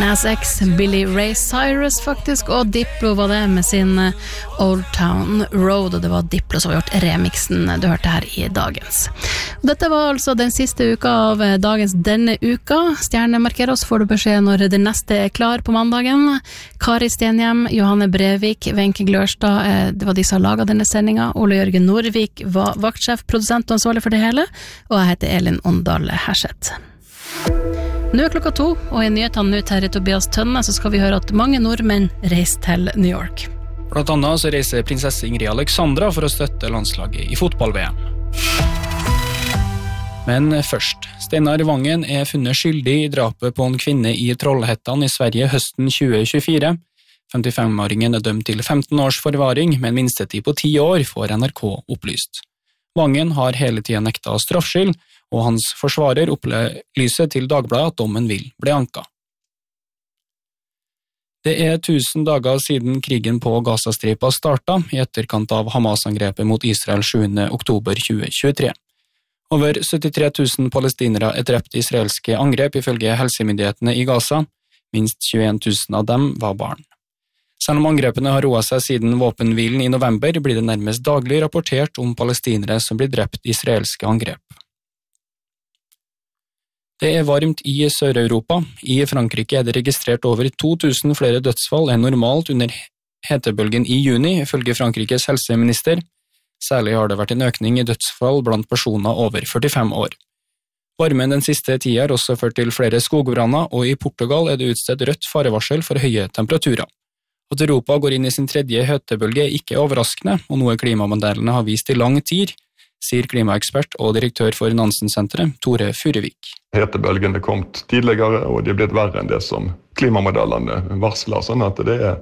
Nas X, Billy Ray Cyrus faktisk, og Diplo var det med sin Old Town Road, og det var Diplo som har gjort remixen du hørte her i dagens. Dette var altså den siste uka av dagens denne uka. Stjernemarker oss, får du beskjed når det neste er klar på mandagen. Kari Stenhjem, Johanne Brevik, Wenche Glørstad, det var de som laget denne sendinga. Ole Jørgen Norvik var vaktsjef, produsent og ansvarlig for det hele, og jeg heter Elin Åndal Herseth. Nå er klokka 2, og i nyhetene nå til Tobias Tønne så skal vi høre at mange nordmenn reiser til New York. Blant annet så reiser prinsesse Ingrid Alexandra for å støtte landslaget i fotball-VM. Men først, Steinar Vangen er funnet skyldig i drapet på en kvinne i Trollhättan i Sverige høsten 2024. 55-åringen er dømt til 15 års forvaring, men minstetid på 10 år får NRK opplyst. Vangen har hele tiden nekta straffskyld, og hans forsvarer opplyser til Dagbladet at dommen vil bli anka. Det er 1000 dager siden krigen på Gazastripa startet, i etterkant av Hamas-angrepet mot Israel 7. oktober 2023. Over 73 000 palestinere er drept i israelske angrep ifølge helsemyndighetene i Gaza. Minst 21 000 av dem var barn. Selv om angrepene har roet seg siden våpenhvilen i november, blir det nærmest daglig rapportert om palestinere som blir drept i israelske angrep. Det er varmt i Sør-Europa. I Frankrike er det registrert over 2000 flere dødsfall enn normalt under hetebølgen i juni, ifølge Frankrikes helseminister. Særlig har det vært en økning i dødsfall blant personer over 45 år. Varmen den siste tiden har også ført til flere skogbranner, og i Portugal er det utstedt rødt farevarsel for høye temperaturer. At Europa går inn i sin tredje hetebølge er ikke overraskende, og noe klimamodellene har vist i lang tid, sier klimaekspert og direktør for Nansen-senteret, Tore Furevik. Hetebølgen er kommet tidligere, og de er blitt verre enn det som klimamodellene varsler, sånn at det er